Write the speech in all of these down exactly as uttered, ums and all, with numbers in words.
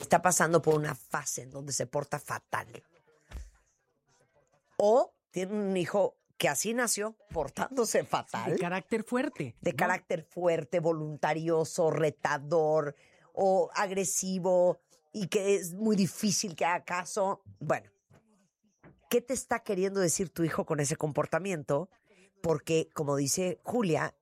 está pasando por una fase en donde se porta fatal. O tiene un hijo que así nació, portándose fatal. De carácter fuerte. De ¿no? carácter fuerte, voluntarioso, retador o agresivo y que es muy difícil que haga caso. Bueno, ¿qué te está queriendo decir tu hijo con ese comportamiento? Porque, como dice Julia,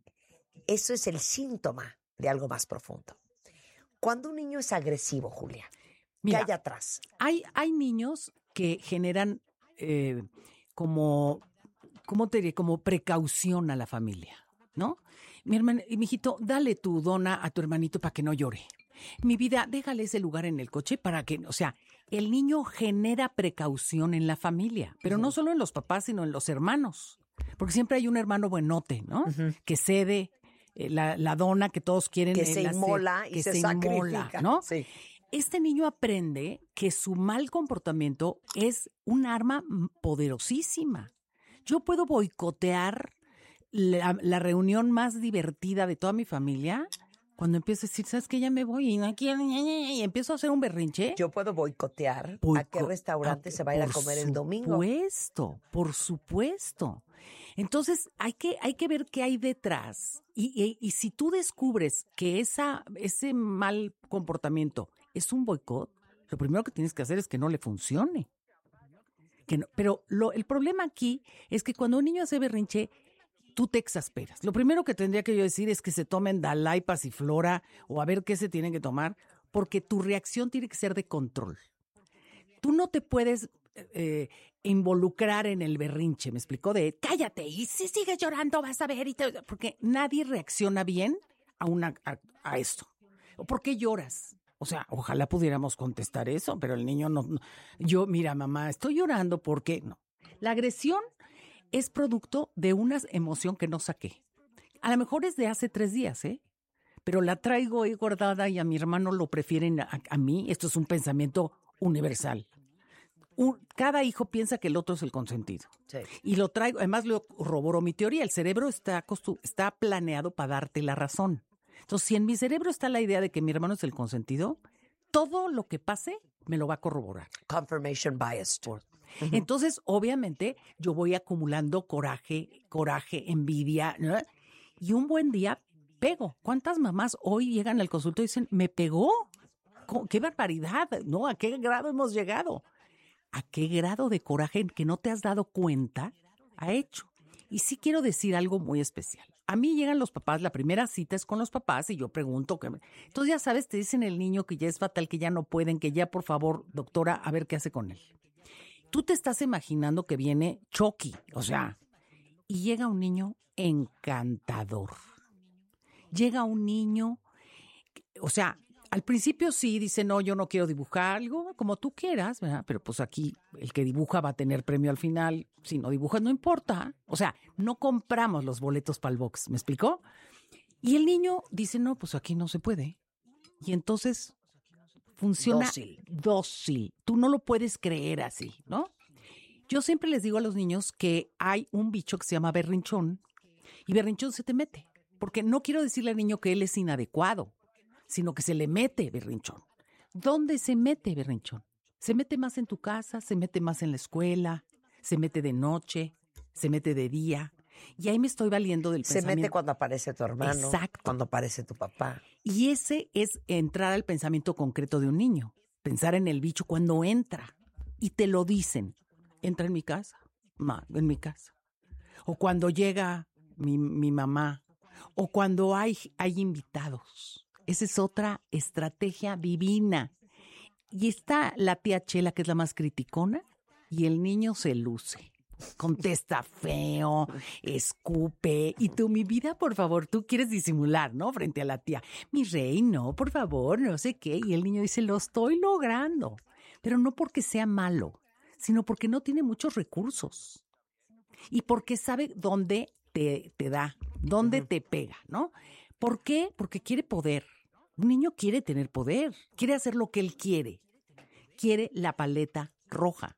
eso es el síntoma de algo más profundo. Cuando un niño es agresivo, Julia, Mira, ¿qué hay atrás? Hay, hay niños que generan eh, como, ¿cómo te diré? Como precaución a la familia, ¿no? Mi hermano, mi hijito, dale tu dona a tu hermanito para que no llore. Mi vida, déjale ese lugar en el coche para que, o sea, el niño genera precaución en la familia, pero uh-huh. no solo en los papás, sino en los hermanos. Porque siempre hay un hermano buenote, ¿no? Uh-huh. Que cede eh, la, la dona que todos quieren. Que se inmola hacer, y que se, se sacrifica, inmola, ¿no? Sí. Este niño aprende que su mal comportamiento es un arma poderosísima. Yo puedo boicotear la, la reunión más divertida de toda mi familia cuando empiezo a decir, ¿sabes qué? Ya me voy y, aquí, y empiezo a hacer un berrinche. Yo puedo boicotear Boico- a qué restaurante a, se va a ir a comer el domingo. Por supuesto, por supuesto. Entonces hay que, hay que ver qué hay detrás. Y, y, y si tú descubres que esa, ese mal comportamiento es un boicot, lo primero que tienes que hacer es que no le funcione. Que no, pero lo, el problema aquí es que cuando un niño hace berrinche, tú te exasperas. Lo primero que tendría que yo decir es que se tomen Dalai, Pasiflora o a ver qué se tienen que tomar, porque tu reacción tiene que ser de control. Tú no te puedes eh, involucrar en el berrinche, ¿me explicó? De cállate y si sigues llorando vas a ver. Y te... Porque nadie reacciona bien a, una, a, a esto. ¿Por qué lloras? O sea, ojalá pudiéramos contestar eso, pero el niño no, no. Yo, mira, mamá, estoy llorando porque no. La agresión es producto de una emoción que no saqué. A lo mejor es de hace tres días, ¿eh? Pero la traigo ahí guardada y a mi hermano lo prefieren a, a mí. Esto es un pensamiento universal. Un, cada hijo piensa que el otro es el consentido. Sí. Y lo traigo, además lo corroboro mi teoría. El cerebro está, costu- está planeado para darte la razón. Entonces, si en mi cerebro está la idea de que mi hermano es el consentido, todo lo que pase me lo va a corroborar. Confirmation bias. Uh-huh. Entonces, obviamente, yo voy acumulando coraje, coraje, envidia, ¿no? Y un buen día pego. ¿Cuántas mamás hoy llegan al consultorio y dicen, me pegó? ¡Qué barbaridad! ¿No? ¿A qué grado hemos llegado? ¿A qué grado de coraje que no te has dado cuenta ha hecho? Y sí quiero decir algo muy especial. A mí llegan los papás, la primera cita es con los papás y yo pregunto. Que... Entonces ya sabes, te dicen el niño que ya es fatal, que ya no pueden, que ya por favor, doctora, a ver qué hace con él. Tú te estás imaginando que viene Chucky, o sea, y llega un niño encantador. Llega un niño, o sea, al principio sí dice, no, yo no quiero dibujar algo, como tú quieras, ¿verdad? Pero pues aquí el que dibuja va a tener premio al final. Si no dibujas, no importa. O sea, no compramos los boletos para el box, ¿me explicó? Y el niño dice, no, pues aquí no se puede. Y entonces funciona dócil. dócil. Tú no lo puedes creer así, ¿no? Yo siempre les digo a los niños que hay un bicho que se llama berrinchón y berrinchón se te mete. Porque no quiero decirle al niño que él es inadecuado, sino que se le mete berrinchón. ¿Dónde se mete berrinchón? Se mete más en tu casa, se mete más en la escuela, se mete de noche, se mete de día. Y ahí me estoy valiendo del se pensamiento. Se mete cuando aparece tu hermano, exacto, cuando aparece tu papá. Y ese es entrar al pensamiento concreto de un niño. Pensar en el bicho cuando entra. Y te lo dicen. Entra en mi casa, ma, en mi casa. O cuando llega mi, mi mamá. O cuando hay, hay invitados. Esa es otra estrategia divina. Y está la tía Chela, que es la más criticona, y el niño se luce. Contesta feo, escupe. Y tú, mi vida, por favor, tú quieres disimular, ¿no? Frente a la tía. Mi rey, no, por favor, no sé qué. Y el niño dice, lo estoy logrando. Pero no porque sea malo, sino porque no tiene muchos recursos. Y porque sabe dónde te, te da, dónde uh-huh. te pega, ¿no? ¿Por qué? Porque quiere poder. Un niño quiere tener poder, quiere hacer lo que él quiere. Quiere la paleta roja.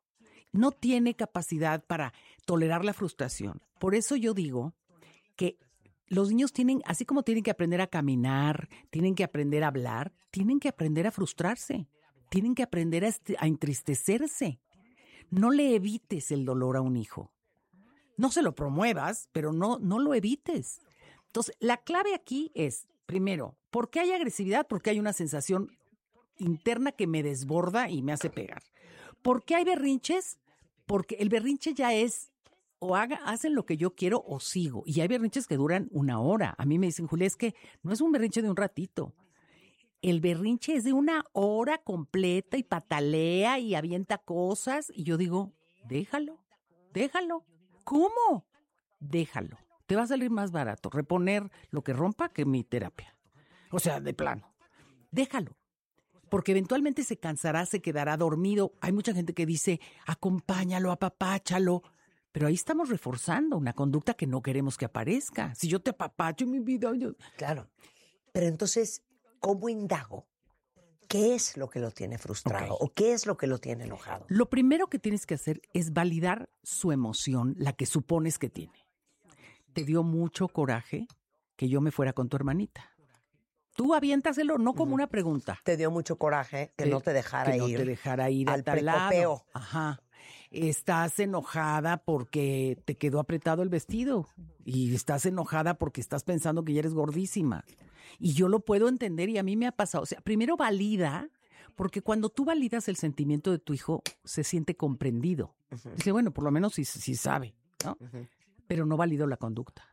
No tiene capacidad para tolerar la frustración. Por eso yo digo que los niños tienen, así como tienen que aprender a caminar, tienen que aprender a hablar, tienen que aprender a frustrarse, tienen que aprender a, est- a entristecerse. No le evites el dolor a un hijo. No se lo promuevas, pero no, no lo evites. Entonces, la clave aquí es, primero, ¿por qué hay agresividad? Porque hay una sensación interna que me desborda y me hace pegar. ¿Por qué hay berrinches? Porque el berrinche ya es, o haga, hacen lo que yo quiero o sigo. Y hay berrinches que duran una hora. A mí me dicen, Julia, es que no es un berrinche de un ratito. El berrinche es de una hora completa y patalea y avienta cosas. Y yo digo, déjalo, déjalo. ¿Cómo? Déjalo. Te va a salir más barato reponer lo que rompa que mi terapia. O sea, de plano. Déjalo. Porque eventualmente se cansará, se quedará dormido. Hay mucha gente que dice, acompáñalo, apapáchalo. Pero ahí estamos reforzando una conducta que no queremos que aparezca. Si yo te apapacho mi vida... Yo... Claro. Pero entonces, ¿cómo indago? ¿Qué es lo que lo tiene frustrado? Okay. ¿O qué es lo que lo tiene enojado? Lo primero que tienes que hacer es validar su emoción, la que supones que tiene. Te dio mucho coraje que yo me fuera con tu hermanita. Tú aviéntaselo, no como uh-huh. una pregunta. Te dio mucho coraje que te, no te dejara que ir. Que no te dejara ir al a tal precopeo. Lado. Ajá. Estás enojada porque te quedó apretado el vestido. Y estás enojada porque estás pensando que ya eres gordísima. Y yo lo puedo entender y a mí me ha pasado. O sea, primero valida, porque cuando tú validas el sentimiento de tu hijo, se siente comprendido. Uh-huh. Dice, bueno, por lo menos sí, sí sabe, ¿no? Uh-huh. Pero no valido la conducta.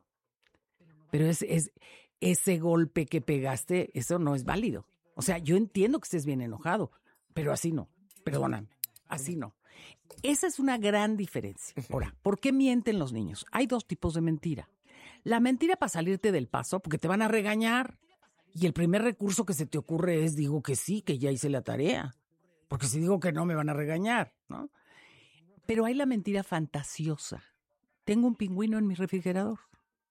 Pero es, es ese golpe que pegaste, eso no es válido. O sea, yo entiendo que estés bien enojado, pero así no. Perdóname, así no. Esa es una gran diferencia. Ahora, ¿por qué mienten los niños? Hay dos tipos de mentira. La mentira para salirte del paso, porque te van a regañar. Y el primer recurso que se te ocurre es, digo que sí, que ya hice la tarea. Porque si digo que no, me van a regañar, ¿no? Pero hay la mentira fantasiosa. Tengo un pingüino en mi refrigerador.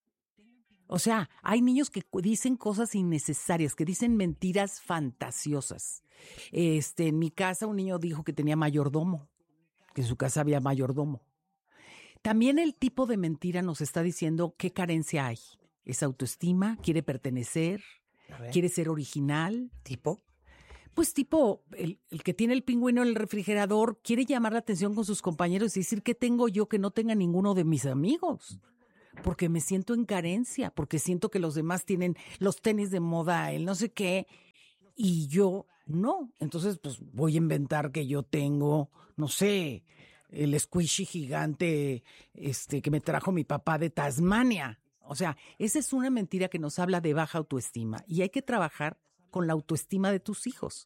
O sea, hay niños que dicen cosas innecesarias, que dicen mentiras fantasiosas. Este, en mi casa un niño dijo que tenía mayordomo, que en su casa había mayordomo. También el tipo de mentira nos está diciendo qué carencia hay. ¿Es autoestima? ¿Quiere pertenecer? ¿Quiere ser original? ¿Tipo? Pues tipo, el, el que tiene el pingüino en el refrigerador quiere llamar la atención con sus compañeros y decir, ¿qué tengo yo que no tenga ninguno de mis amigos? Porque me siento en carencia, porque siento que los demás tienen los tenis de moda, el no sé qué, y yo no. Entonces, pues voy a inventar que yo tengo, no sé, el squishy gigante este, que me trajo mi papá de Tasmania. O sea, esa es una mentira que nos habla de baja autoestima y hay que trabajar con la autoestima de tus hijos.